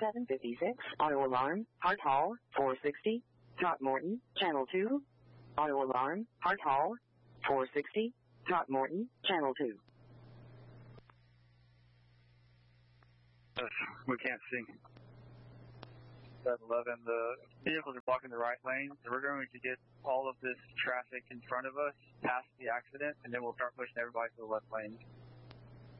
756, auto alarm, Hart Hall, 460, Throckmorton, Channel 2. Auto alarm, Hart Hall, 460, Throckmorton, Channel 2. We can't see. 711, the vehicles are blocking the right lane, so we're going to get all of this traffic in front of us past the accident, and then we'll start pushing everybody to the left lane.